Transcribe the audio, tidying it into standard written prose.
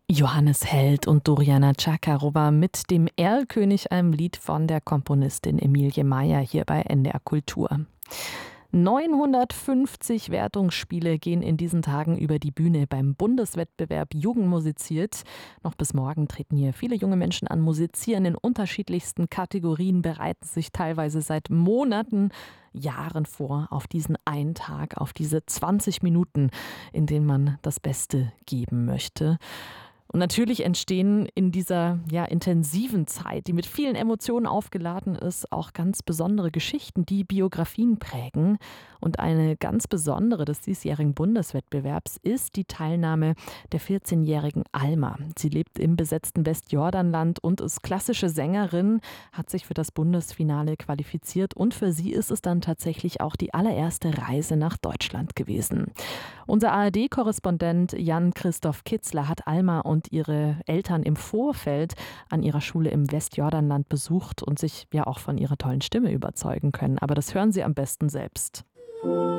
Johannes Held und Doriana Chakarova mit dem Erlkönig, einem Lied von der Komponistin Emilie Meier hier bei NDR Kultur. 950 Wertungsspiele gehen in diesen Tagen über die Bühne beim Bundeswettbewerb Jugend musiziert. Noch bis morgen treten hier viele junge Menschen an, musizieren in unterschiedlichsten Kategorien, bereiten sich teilweise seit Monaten, Jahren vor auf diesen einen Tag, auf diese 20 Minuten, in denen man das Beste geben möchte. Und natürlich entstehen in dieser intensiven Zeit, die mit vielen Emotionen aufgeladen ist, auch ganz besondere Geschichten, die Biografien prägen. Und eine ganz besondere des diesjährigen Bundeswettbewerbs ist die Teilnahme der 14-jährigen Alma. Sie lebt im besetzten Westjordanland und ist klassische Sängerin, hat sich für das Bundesfinale qualifiziert und für sie ist es dann tatsächlich auch die allererste Reise nach Deutschland gewesen. Unser ARD-Korrespondent Jan-Christoph Kitzler hat Alma und ihre Eltern im Vorfeld an ihrer Schule im Westjordanland besucht und sich ja auch von ihrer tollen Stimme überzeugen können. Aber das hören Sie am besten selbst.